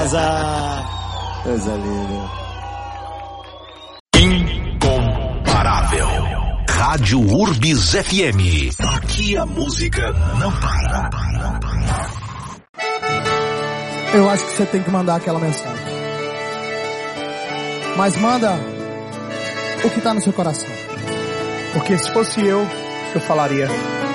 casa. Coisa linda. Incomparável. Rádio Urbis FM. Aqui a música não para. Eu acho que você tem que mandar aquela mensagem. Mas manda o que tá no seu coração. Porque se fosse eu falaria: